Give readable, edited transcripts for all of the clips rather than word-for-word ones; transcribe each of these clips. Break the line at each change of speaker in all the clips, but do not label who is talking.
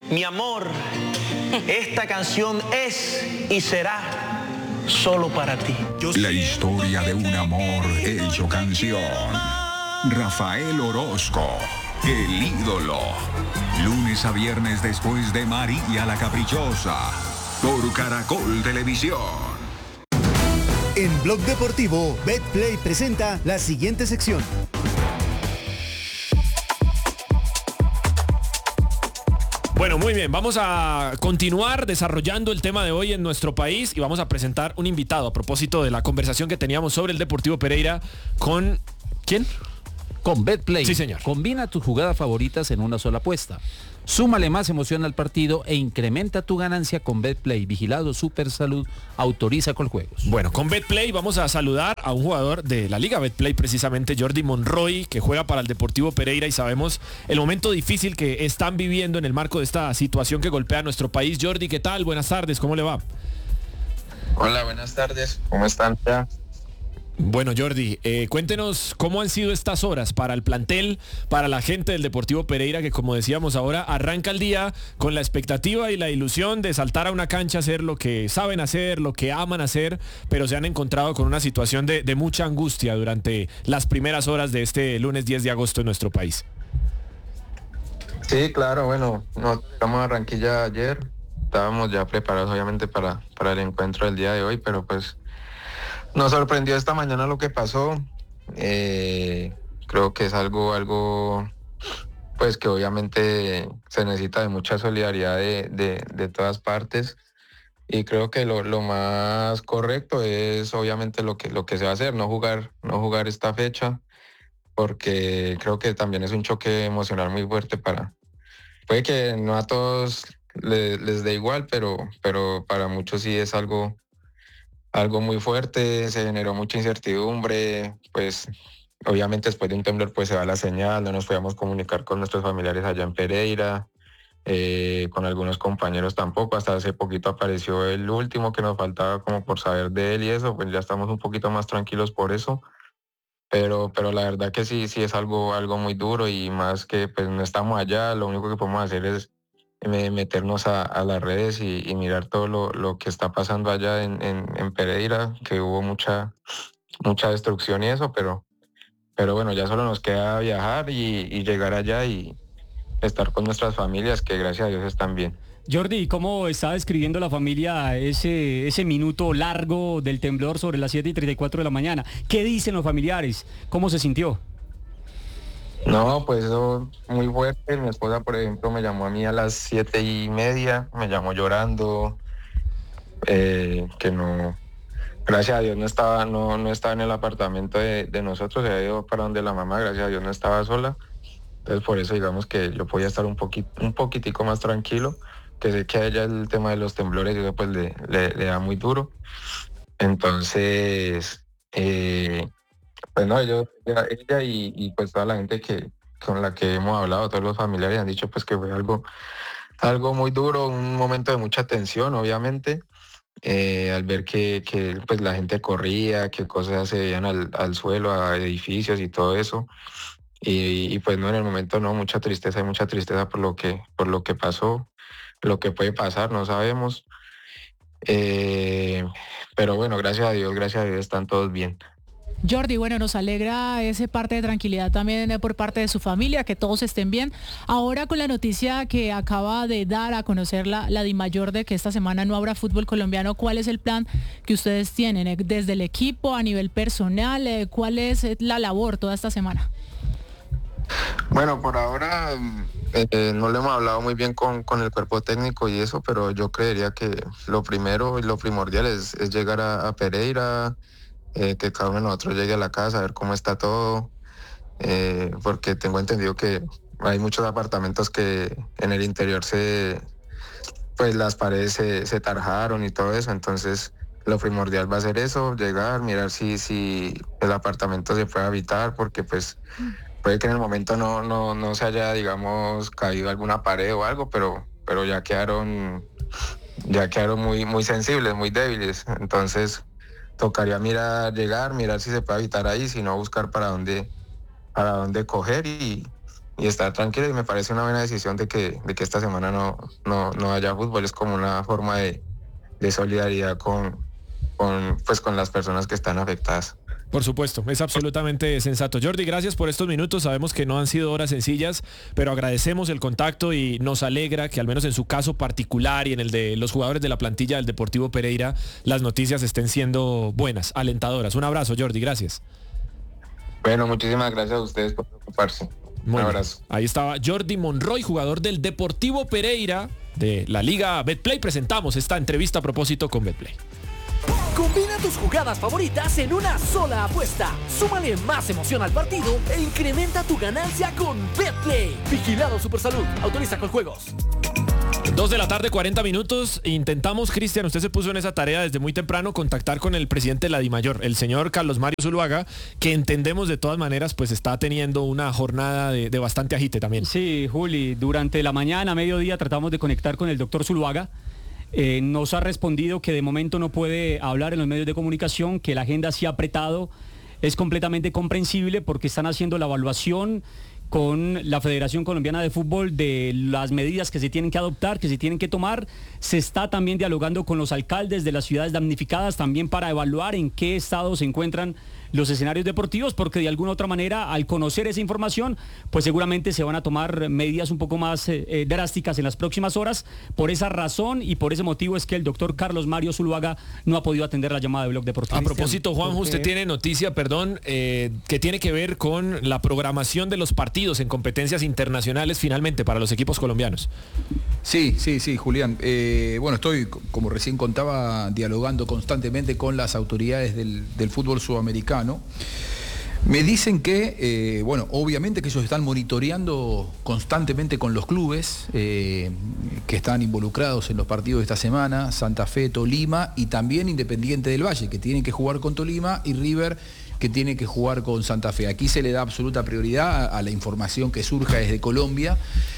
Mi amor, esta canción es y será solo para ti.
La historia de un amor hecho canción. Rafael Orozco, el ídolo. Lunes a viernes después de María la Caprichosa, por Caracol Televisión.
En Blog Deportivo, Betplay presenta la siguiente sección.
Bueno, muy bien, vamos a continuar desarrollando el tema de hoy en nuestro país y vamos a presentar un invitado a propósito de la conversación que teníamos sobre el Deportivo Pereira con... ¿Quién?
Con Betplay.
Sí, señor.
Combina tus jugadas favoritas en una sola apuesta. Súmale más emoción al partido e incrementa tu ganancia con Betplay. Vigilado Supersalud, autoriza Coljuegos.
Bueno, con Betplay vamos a saludar a un jugador de la Liga Betplay, precisamente Jordi Monroy, que juega para el Deportivo Pereira, y sabemos el momento difícil que están viviendo en el marco de esta situación que golpea a nuestro país. Jordi, ¿qué tal? Buenas tardes, ¿cómo le va?
Hola, buenas tardes, ¿cómo están ya?
Bueno, Jordi, cuéntenos cómo han sido estas horas para el plantel, para la gente del Deportivo Pereira, que como decíamos ahora, arranca el día con la expectativa y la ilusión de saltar a una cancha, hacer lo que saben hacer, lo que aman hacer, pero se han encontrado con una situación de mucha angustia durante las primeras horas de este lunes 10 de agosto en nuestro país.
Sí, claro, bueno, nos llegamos a Barranquilla ayer, estábamos ya preparados obviamente para el encuentro del día de hoy, pero pues nos sorprendió esta mañana lo que pasó. Creo que es algo pues que obviamente se necesita de mucha solidaridad de todas partes, y creo que lo más correcto es obviamente lo que se va a hacer, no jugar esta fecha, porque creo que también es un choque emocional muy fuerte puede que no a todos les dé igual, pero para muchos sí es algo muy fuerte. Se generó mucha incertidumbre, pues obviamente después de un temblor pues se va la señal, no nos podíamos comunicar con nuestros familiares allá en Pereira, con algunos compañeros tampoco, hasta hace poquito apareció el último que nos faltaba como por saber de él y eso, pues ya estamos un poquito más tranquilos por eso, pero la verdad que sí es algo muy duro, y más que pues no estamos allá, lo único que podemos hacer es meternos a las redes y mirar todo lo que está pasando allá en Pereira, que hubo mucha destrucción y eso, pero bueno, ya solo nos queda viajar y llegar allá y estar con nuestras familias, que gracias a Dios están bien.
Jordi, ¿cómo está describiendo la familia ese minuto largo del temblor sobre las 7:34 de la mañana? ¿Qué dicen los familiares? ¿Cómo se sintió?
No, pues eso muy fuerte. Mi esposa, por ejemplo, me llamó a mí a las 7:30, me llamó llorando, que no, gracias a Dios no estaba en el apartamento de nosotros, se había ido para donde la mamá, gracias a Dios no estaba sola. Entonces por eso digamos que yo podía estar un poquitico más tranquilo, que sé que a ella el tema de los temblores y eso pues le da muy duro. Entonces, pues no, ella y pues toda la gente con la que hemos hablado, todos los familiares han dicho pues que fue algo muy duro, un momento de mucha tensión, obviamente, al ver que pues la gente corría, que cosas se veían al suelo, a edificios y todo eso. Y pues no, en el momento no, mucha tristeza por lo que pasó, lo que puede pasar, no sabemos. Pero bueno, gracias a Dios están todos bien.
Jordi, bueno, nos alegra ese parte de tranquilidad también por parte de su familia, que todos estén bien. Ahora con la noticia que acaba de dar a conocer la DIMAYOR de que esta semana no habrá fútbol colombiano, ¿cuál es el plan que ustedes tienen desde el equipo a nivel personal? ¿Cuál es la labor toda esta semana?
Bueno, por ahora no le hemos hablado muy bien con el cuerpo técnico y eso, pero yo creería que lo primero y lo primordial es llegar a Pereira, que cada uno de nosotros llegue a la casa, a ver cómo está todo, porque tengo entendido que hay muchos apartamentos que en el interior pues las paredes se tarjaron y todo eso, entonces lo primordial va a ser eso, llegar, mirar si el apartamento se puede habitar, porque pues puede que en el momento no se haya, digamos, caído alguna pared o algo, pero ya quedaron muy, muy sensibles, muy débiles. Entonces tocaría mirar si se puede habitar ahí, si no buscar para dónde coger y estar tranquilo, y me parece una buena decisión de que esta semana no haya fútbol. Es como una forma de solidaridad con las personas que están afectadas.
Por supuesto, es absolutamente sensato. Jordi, gracias por estos minutos. Sabemos que no han sido horas sencillas, pero agradecemos el contacto y nos alegra que al menos en su caso particular y en el de los jugadores de la plantilla del Deportivo Pereira, las noticias estén siendo buenas, alentadoras. Un abrazo, Jordi, gracias.
Bueno, muchísimas gracias a ustedes por preocuparse. Un abrazo.
Ahí estaba Jordi Monroy, jugador del Deportivo Pereira de la Liga Betplay. Presentamos esta entrevista a propósito con Betplay.
Combina tus jugadas favoritas en una sola apuesta. Súmale más emoción al partido e incrementa tu ganancia con Betplay. Vigilado Supersalud. Autoriza con juegos.
2 de la tarde, 40 minutos. Intentamos, Cristian, usted se puso en esa tarea desde muy temprano, contactar con el presidente de la DIMAYOR, el señor Carlos Mario Zuluaga, que entendemos de todas maneras pues está teniendo una jornada de bastante agite también.
Sí, Juli, durante la mañana, mediodía, tratamos de conectar con el doctor Zuluaga. Nos ha respondido que de momento no puede hablar en los medios de comunicación, que la agenda se ha apretado. Es completamente comprensible porque están haciendo la evaluación con la Federación Colombiana de Fútbol de las medidas que se tienen que adoptar, que se tienen que tomar. Se está también dialogando con los alcaldes de las ciudades damnificadas también para evaluar en qué estado se encuentran los escenarios deportivos, porque de alguna u otra manera, al conocer esa información, pues seguramente se van a tomar medidas un poco más drásticas en las próximas horas. Por esa razón y por ese motivo es que el doctor Carlos Mario Zuluaga no ha podido atender la llamada de Blog Deportivo.
A propósito, Juanjo, usted tiene noticia, que tiene que ver con la programación de los partidos en competencias internacionales finalmente para los equipos colombianos.
Sí, Julián. Bueno, estoy, como recién contaba, dialogando constantemente con las autoridades del fútbol sudamericano. Me dicen que, obviamente que ellos están monitoreando constantemente con los clubes que están involucrados en los partidos de esta semana, Santa Fe, Tolima y también Independiente del Valle, que tienen que jugar con Tolima, y River, que tiene que jugar con Santa Fe. Aquí se le da absoluta prioridad a la información que surja desde Colombia.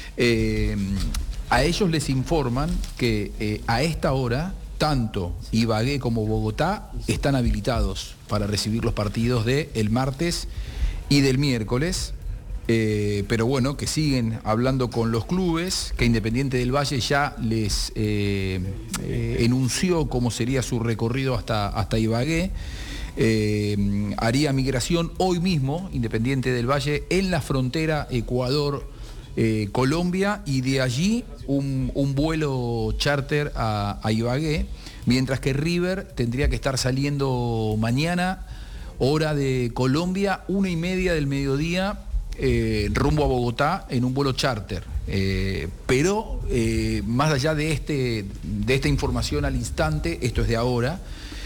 A ellos les informan que a esta hora tanto Ibagué como Bogotá están habilitados para recibir los partidos del martes y del miércoles, pero bueno, que siguen hablando con los clubes, que Independiente del Valle ya les enunció cómo sería su recorrido hasta Ibagué. Haría migración hoy mismo, Independiente del Valle, en la frontera Ecuador-Colombia, y de allí un vuelo charter a Ibagué, mientras que River tendría que estar saliendo mañana, hora de Colombia, 1:30 del mediodía, rumbo a Bogotá en un vuelo charter. Pero más allá de esta información al instante, esto es de ahora,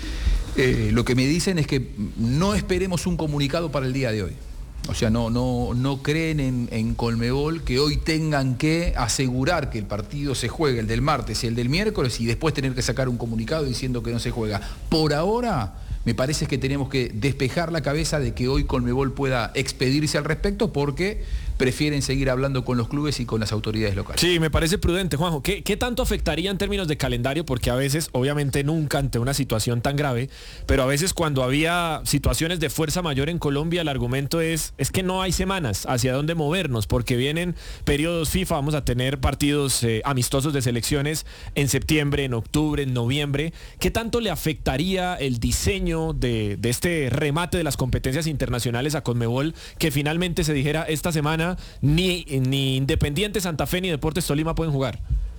lo que me dicen es que no esperemos un comunicado para el día de hoy. O sea, no creen en Conmebol que hoy tengan que asegurar que el partido se juegue, el del martes y el del miércoles, y después tener que sacar un comunicado diciendo que no se juega. Por ahora, me parece que tenemos que despejar la cabeza de que hoy Conmebol pueda expedirse al respecto, porque prefieren seguir hablando con los clubes y con las autoridades locales.
Sí, me parece prudente, Juanjo. ¿Qué tanto afectaría en términos de calendario? Porque a veces, obviamente nunca ante una situación tan grave, pero a veces cuando había situaciones de fuerza mayor en Colombia, el argumento es que no hay semanas hacia dónde movernos, porque vienen periodos FIFA, vamos a tener partidos amistosos de selecciones en septiembre, en octubre, en noviembre. ¿Qué tanto le afectaría el diseño de este remate de las competencias internacionales a Conmebol, que finalmente se dijera esta semana ni Independiente Santa Fe ni Deportes Tolima pueden jugar?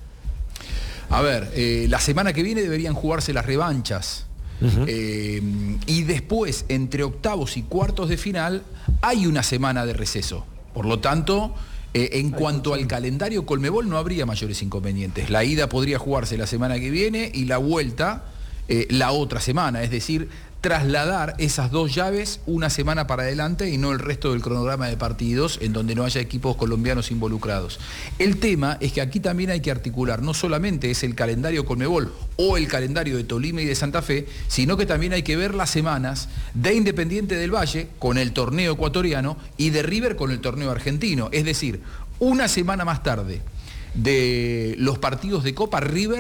A ver, la semana que viene deberían jugarse las revanchas. Y después, entre octavos y cuartos de final, hay una semana de receso. Por lo tanto, en cuanto al calendario Conmebol, no habría mayores inconvenientes. La ida podría jugarse la semana que viene y la vuelta la otra semana. Es decir, trasladar esas dos llaves una semana para adelante y no el resto del cronograma de partidos en donde no haya equipos colombianos involucrados. El tema es que aquí también hay que articular, no solamente es el calendario Conmebol o el calendario de Tolima y de Santa Fe, sino que también hay que ver las semanas de Independiente del Valle con el torneo ecuatoriano y de River con el torneo argentino. Es decir, una semana más tarde de los partidos de Copa, River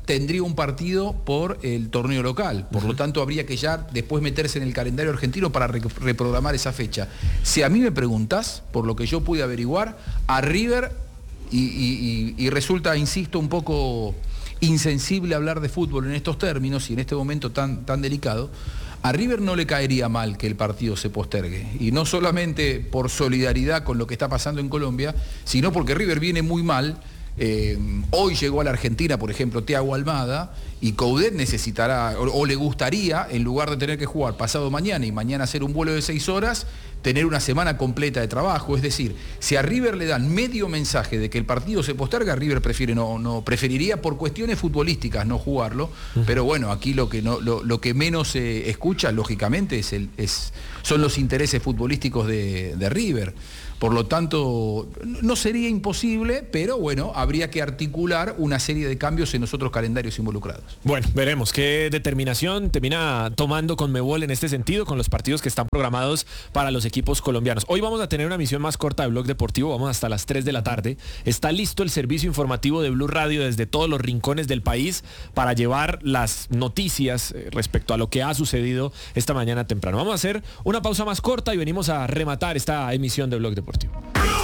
tendría un partido por el torneo local. Por lo tanto, habría que ya después meterse en el calendario argentino para reprogramar esa fecha. Si a mí me preguntás, por lo que yo pude averiguar, a River, y resulta, insisto, un poco insensible hablar de fútbol en estos términos y en este momento tan delicado, a River no le caería mal que el partido se postergue. Y no solamente por solidaridad con lo que está pasando en Colombia, sino porque River viene muy mal. Hoy llegó a la Argentina, por ejemplo, Thiago Almada, y Coudet necesitará, o le gustaría, en lugar de tener que jugar pasado mañana y mañana hacer un vuelo de 6 horas, tener una semana completa de trabajo. Es decir, si a River le dan medio mensaje de que el partido se posterga, River preferiría por cuestiones futbolísticas no jugarlo. Pero bueno, aquí lo que menos se escucha, lógicamente, son los intereses futbolísticos de River. Por lo tanto, no sería imposible, pero bueno, habría que articular una serie de cambios en los otros calendarios involucrados.
Bueno, veremos qué determinación termina tomando Conmebol en este sentido con los partidos que están programados para los equipos colombianos. Hoy vamos a tener una emisión más corta de Blog Deportivo, vamos hasta las 3 de la tarde. Está listo el servicio informativo de Blue Radio desde todos los rincones del país para llevar las noticias respecto a lo que ha sucedido esta mañana temprano. Vamos a hacer una pausa más corta y venimos a rematar esta emisión de Blog Deportivo.